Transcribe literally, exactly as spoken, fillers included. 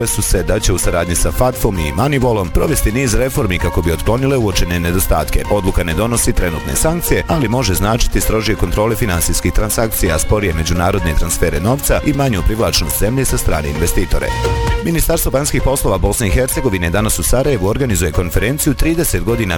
su se da će u saradnji sa FATF-om i Moneyvalom provesti niz reformi kako bi otklonile uočene nedostatke. Odluka ne donosi trenutne sankcije, ali može značiti strožije kontrole finansijskih transakcija, sporije međunarodne transfere novca i manju privlačnost zemlje sa strane investitore. Ministarstvo vanjskih poslova Bosne i Hercegovine danas u Sarajevu organizuje konferenciju trideset godina